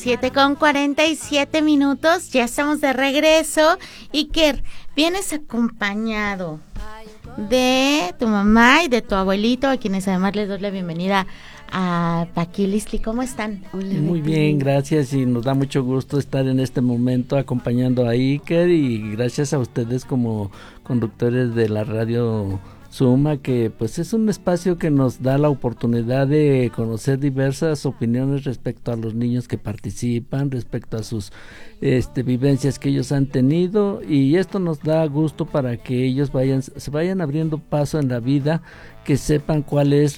7:47, ya estamos de regreso. Iker, vienes acompañado de tu mamá y de tu abuelito, a quienes además les doy la bienvenida a Paquilistli. ¿Cómo están? Hola, muy bien, gracias, y nos da mucho gusto estar en este momento acompañando a Iker, y gracias a ustedes como conductores de la radio Suma, que pues es un espacio que nos da la oportunidad de conocer diversas opiniones respecto a los niños que participan, respecto a sus vivencias que ellos han tenido, y esto nos da gusto para que ellos se vayan abriendo paso en la vida, que sepan cuál es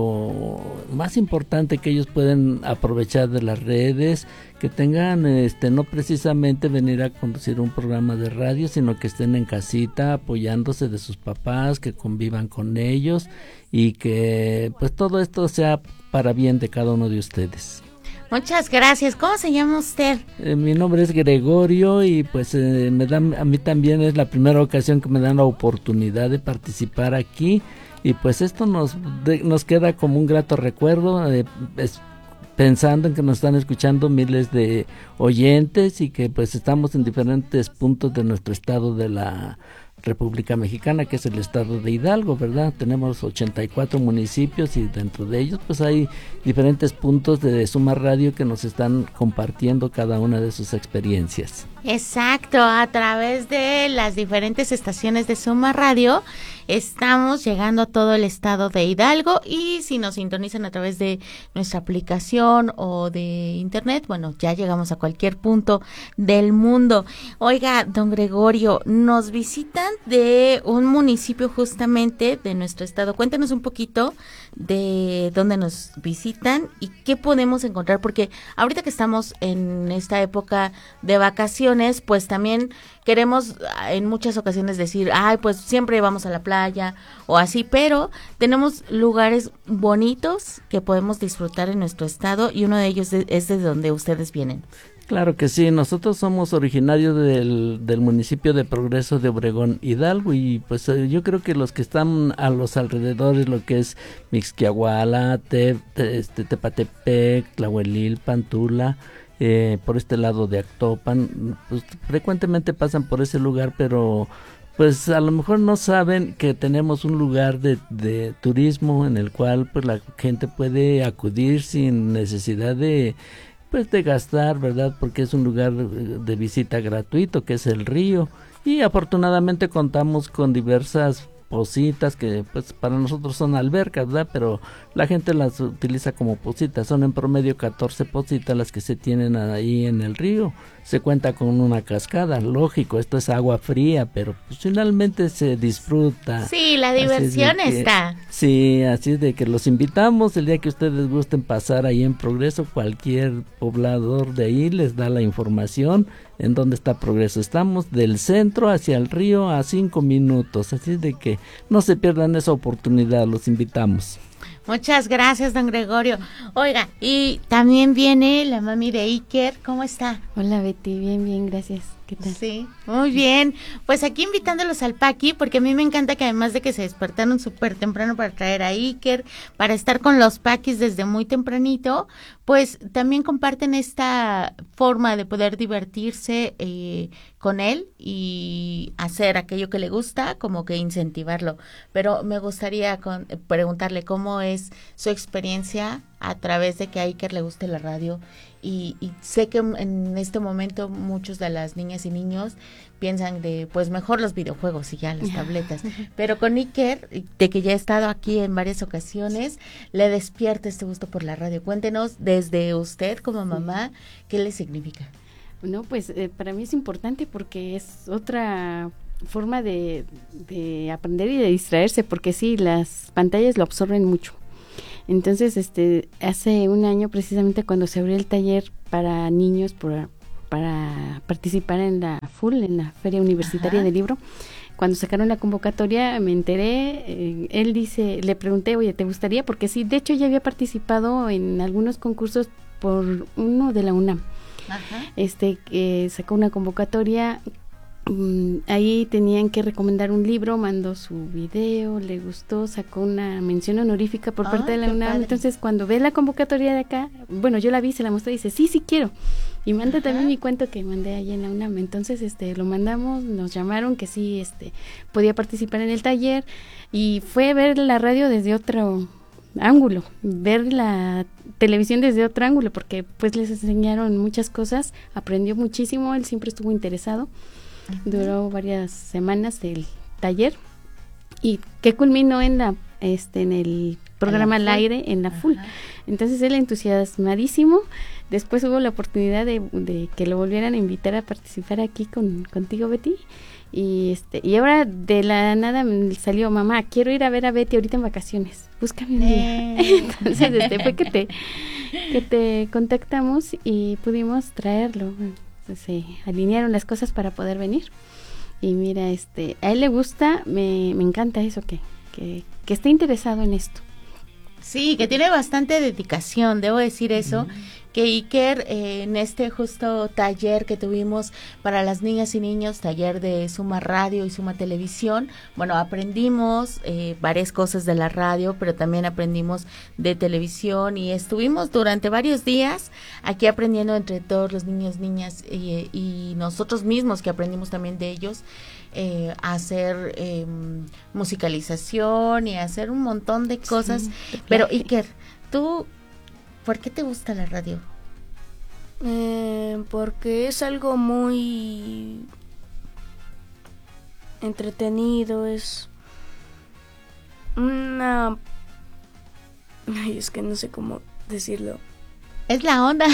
lo más importante que ellos pueden aprovechar de las redes, que tengan no precisamente venir a conducir un programa de radio, sino que estén en casita apoyándose de sus papás, que convivan con ellos, y que pues todo esto sea para bien de cada uno de ustedes. Muchas gracias. ¿Cómo se llama usted? Mi nombre es Gregorio, y pues a mí también es la primera ocasión que me dan la oportunidad de participar aquí, y pues esto nos queda como un grato recuerdo, pensando en que nos están escuchando miles de oyentes, y que pues estamos en diferentes puntos de nuestro estado de la República Mexicana, que es el estado de Hidalgo, ¿verdad? Tenemos 84 municipios, y dentro de ellos pues hay diferentes puntos de Suma Radio que nos están compartiendo cada una de sus experiencias. Exacto, a través de las diferentes estaciones de Suma Radio estamos llegando a todo el estado de Hidalgo, y si nos sintonizan a través de nuestra aplicación o de internet, bueno, ya llegamos a cualquier punto del mundo. Oiga, don Gregorio, nos visitan de un municipio justamente de nuestro estado. Cuéntanos un poquito de dónde nos visitan y qué podemos encontrar, porque ahorita que estamos en esta época de vacaciones, pues también queremos en muchas ocasiones decir, ay, pues siempre vamos a la playa o así, pero tenemos lugares bonitos que podemos disfrutar en nuestro estado, y uno de ellos es de donde ustedes vienen. Claro que sí, nosotros somos originarios del municipio de Progreso de Obregón, Hidalgo, y pues yo creo que los que están a los alrededores, lo que es Mixquiahuala, Tepatepec, Tlahuelilpan, Tula, por este lado de Actopan, pues frecuentemente pasan por ese lugar, pero pues a lo mejor no saben que tenemos un lugar de turismo en el cual pues la gente puede acudir sin necesidad de gastar, ¿verdad? Porque es un lugar de visita gratuito, que es el río, y afortunadamente contamos con diversas pocitas que pues para nosotros son albercas, ¿verdad? Pero la gente las utiliza como pocitas. Son en promedio 14 pocitas las que se tienen ahí en el río. Se cuenta con una cascada, lógico, esto es agua fría, pero pues finalmente se disfruta. Sí, la diversión está. Sí, así es de que los invitamos el día que ustedes gusten pasar ahí en Progreso. Cualquier poblador de ahí les da la información en dónde está Progreso. Estamos del centro hacia el río a 5 minutos, así es de que no se pierdan esa oportunidad, los invitamos. Muchas gracias, don Gregorio. Oiga, y también viene la mami de Iker. ¿Cómo está? Hola, Betty, bien, gracias. ¿Qué tal? Sí, muy bien. Pues aquí invitándolos al Paqui, porque a mí me encanta que además de que se despertaron súper temprano para traer a Iker, para estar con los Paquis desde muy tempranito, pues también comparten esta forma de poder divertirse con él y hacer aquello que le gusta, como que incentivarlo. Pero me gustaría preguntarle cómo es su experiencia a través de que a Iker le guste la radio, y sé que en este momento muchos de las niñas y niños piensan de pues mejor los videojuegos y ya las tabletas, pero con Iker, de que ya he estado aquí en varias ocasiones, le despierta este gusto por la radio. Cuéntenos desde usted como mamá, ¿qué le significa? No, pues para mí es importante porque es otra forma de aprender y de distraerse, porque sí, las pantallas lo absorben mucho. Entonces, hace un año precisamente cuando se abrió el taller para niños para participar en la Feria Universitaria del Libro, cuando sacaron la convocatoria me enteré, él dice, le pregunté, oye, ¿te gustaría? Porque sí, de hecho ya había participado en algunos concursos por uno de la UNAM. Sacó una convocatoria ahí tenían que recomendar un libro, mandó su video, le gustó, sacó una mención honorífica por parte de la UNAM. Padre. Entonces, cuando ve la convocatoria de acá, bueno, yo la vi, se la mostré y dice, sí quiero. Y manda también mi cuento que mandé allí en la UNAM. Entonces, lo mandamos, nos llamaron que sí, podía participar en el taller, y fue ver la radio desde otro ángulo, ver la televisión desde otro ángulo, porque pues les enseñaron muchas cosas, aprendió muchísimo, él siempre estuvo interesado. Duró varias semanas el taller, y que culminó en el programa al aire en la Full. Entonces él entusiasmadísimo. Después hubo la oportunidad de que lo volvieran a invitar a participar aquí contigo, Betty, y ahora de la nada me salió, mamá, quiero ir a ver a Betty ahorita en vacaciones, búscame un día. Entonces fue que te contactamos y pudimos traerlo. Se alinearon las cosas para poder venir, y mira, a él le gusta, me encanta eso, que esté interesado en esto. Sí, que tiene bastante dedicación, debo decir eso, que Iker, en justo taller que tuvimos para las niñas y niños, taller de Suma Radio y Suma Televisión, bueno, aprendimos varias cosas de la radio, pero también aprendimos de televisión, y estuvimos durante varios días aquí aprendiendo entre todos los niños, niñas y nosotros mismos, que aprendimos también de ellos, a hacer musicalización y a hacer un montón de cosas. Sí, pero Iker, ¿tú por qué te gusta la radio? Porque es algo muy entretenido, es una... Ay, es que no sé cómo decirlo. Es la onda.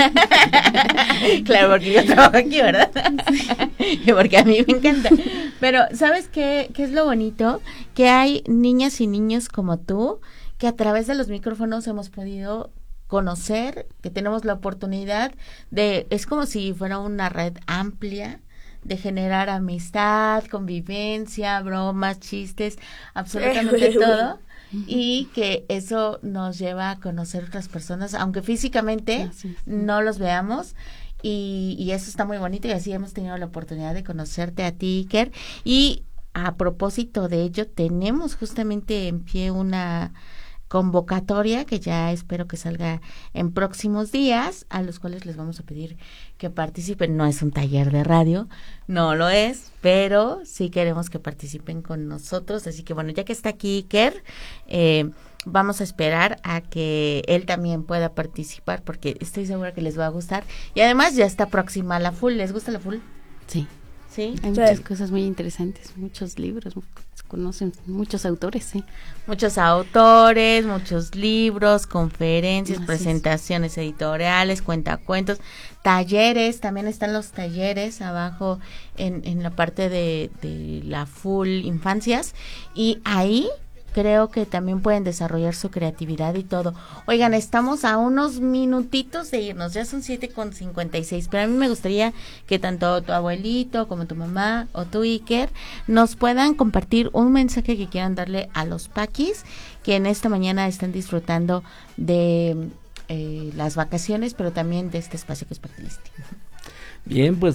Claro, porque yo trabajo aquí, ¿verdad? Y porque a mí me encanta. Pero, ¿sabes qué es lo bonito? Que hay niñas y niños como tú, que a través de los micrófonos hemos podido conocer, que tenemos la oportunidad es como si fuera una red amplia de generar amistad, convivencia, bromas, chistes, absolutamente todo. Y que eso nos lleva a conocer otras personas, aunque físicamente no los veamos, y eso está muy bonito, y así hemos tenido la oportunidad de conocerte a ti, Iker. Y a propósito de ello, tenemos justamente en pie una convocatoria que ya espero que salga en próximos días, a los cuales les vamos a pedir que participen. No es un taller de radio, no lo es, pero sí queremos que participen con nosotros, así que bueno, ya que está aquí Iker, vamos a esperar a que él también pueda participar, porque estoy segura que les va a gustar, y además ya está próxima la Full. ¿Les gusta la Full? Sí. ¿Sí? Hay muchas cosas muy interesantes, muchos libros, se conocen muchos autores, sí. Muchos autores, muchos libros, conferencias, presentaciones editoriales, cuentacuentos, talleres, también están los talleres abajo en la parte de la Full Infancias, y ahí creo que también pueden desarrollar su creatividad y todo. Oigan, estamos a unos minutitos de irnos, ya son 7:56, pero a mí me gustaría que tanto tu abuelito como tu mamá o tu Iker nos puedan compartir un mensaje que quieran darle a los paquis que en esta mañana están disfrutando de las vacaciones, pero también de este espacio que es para ti. Bien, pues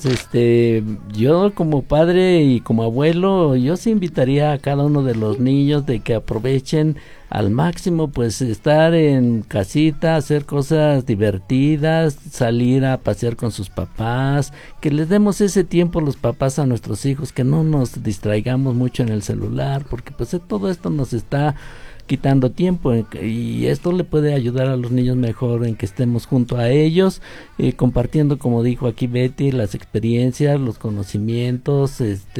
yo como padre y como abuelo, yo sí invitaría a cada uno de los niños de que aprovechen al máximo, pues estar en casita, hacer cosas divertidas, salir a pasear con sus papás, que les demos ese tiempo los papás a nuestros hijos, que no nos distraigamos mucho en el celular, porque pues todo esto nos está quitando tiempo, y esto le puede ayudar a los niños mejor en que estemos junto a ellos, compartiendo, como dijo aquí Betty, las experiencias, los conocimientos,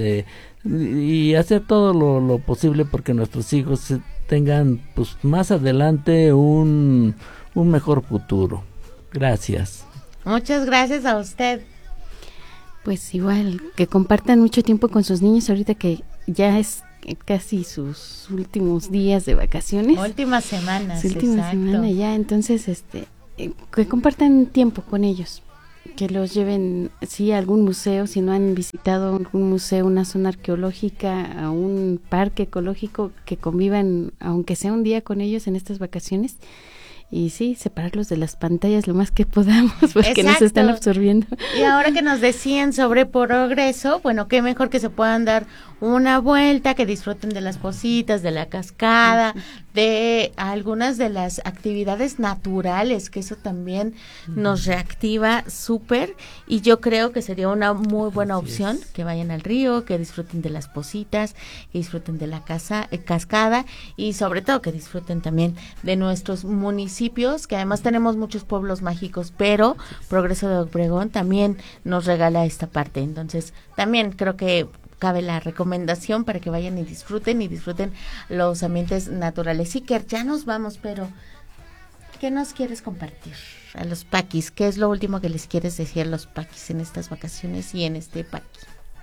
y hacer todo lo posible porque nuestros hijos tengan pues más adelante un mejor futuro. Gracias. Muchas gracias a usted. Pues igual, que compartan mucho tiempo con sus niños ahorita que ya es casi sus últimos días de vacaciones. Últimas semanas, última semana ya, entonces que compartan tiempo con ellos, que los lleven a algún museo, si no han visitado algún museo, una zona arqueológica, a un parque ecológico, que convivan aunque sea un día con ellos en estas vacaciones, y sí, separarlos de las pantallas lo más que podamos, porque nos están absorbiendo. Y ahora que nos decían sobre progreso, bueno, qué mejor que se puedan dar una vuelta, que disfruten de las positas, de la cascada, de algunas de las actividades naturales, que eso también nos reactiva súper, y yo creo que sería una muy buena opción que vayan al río, que disfruten de las positas, que disfruten de la cascada, y sobre todo que disfruten también de nuestros municipios, que además tenemos muchos pueblos mágicos, pero Progreso de Obregón también nos regala esta parte. Entonces también creo que cabe la recomendación para que vayan y disfruten los ambientes naturales. Iker, ya nos vamos, pero ¿qué nos quieres compartir a los paquis? ¿Qué es lo último que les quieres decir a los paquis en estas vacaciones y en este paqui?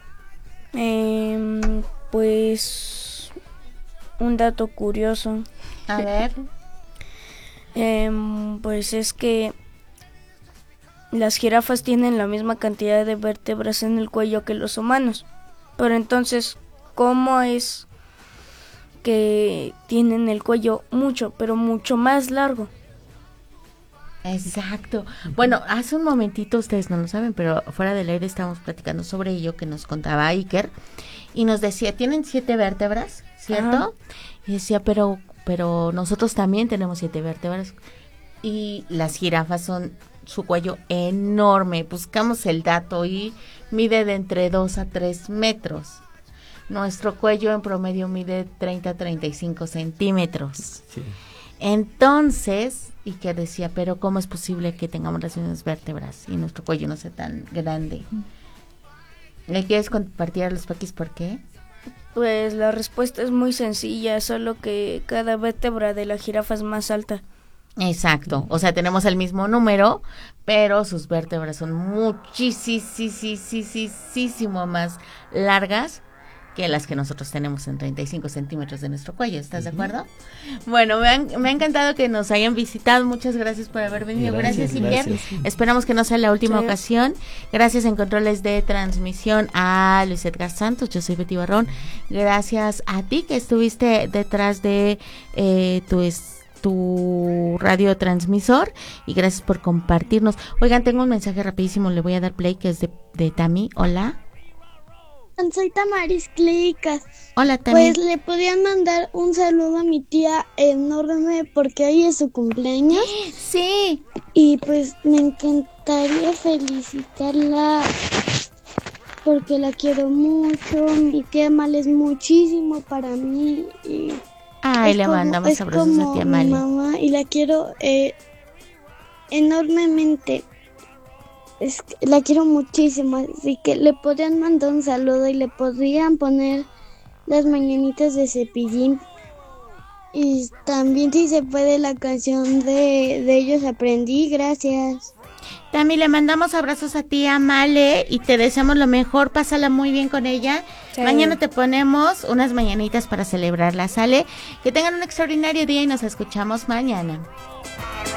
Pues un dato curioso. A ver. Pues es que las jirafas tienen la misma cantidad de vértebras en el cuello que los humanos. Pero entonces, ¿cómo es que tienen el cuello pero mucho más largo? Exacto. Bueno, hace un momentito, ustedes no lo saben, pero fuera del aire estábamos platicando sobre ello que nos contaba Iker, y nos decía, tienen 7 vértebras, ¿cierto? Ajá. Y decía, pero nosotros también tenemos 7 vértebras, y las jirafas son su cuello enorme. Buscamos el dato y mide de entre 2 a 3 metros. Nuestro cuello en promedio mide 30 a 35 centímetros. Sí. Entonces, y que decía, pero ¿cómo es posible que tengamos las mismas vértebras y nuestro cuello no sea tan grande? ¿Le quieres compartir a los paquis por qué? Pues la respuesta es muy sencilla, solo que cada vértebra de la jirafa es más alta. Exacto, o sea, tenemos el mismo número, pero sus vértebras son muchísimo más largas que las que nosotros tenemos en 35 centímetros de nuestro cuello. ¿Estás de acuerdo? Bueno, me ha encantado que nos hayan visitado. Muchas gracias por haber venido. Gracias, Iker. Esperamos que no sea la última ocasión. Gracias en controles de transmisión a Luis Edgar Santos. Yo soy Betty Barrón. Gracias a ti que estuviste detrás de tu radiotransmisor, y gracias por compartirnos. Oigan, tengo un mensaje rapidísimo, le voy a dar play, que es de Tami. Hola. Soy Tamaris Clicas. Hola, Tami. Pues le podían mandar un saludo a mi tía enorme porque hoy es su cumpleaños. Sí. Y pues me encantaría felicitarla porque la quiero mucho. Mi tía Mal es muchísimo para mí y le mandamos abrazos a tía Mali. Mi mamá, y la quiero enormemente. La quiero muchísimo, así que le podrían mandar un saludo y le podrían poner las mañanitas de Cepillín. Y también, si se puede, la canción de ellos aprendí. Gracias. También le mandamos abrazos a tía Male y te deseamos lo mejor. Pásala muy bien con ella. Sí. Mañana te ponemos unas mañanitas para celebrarla, ¿sale? Que tengan un extraordinario día y nos escuchamos mañana.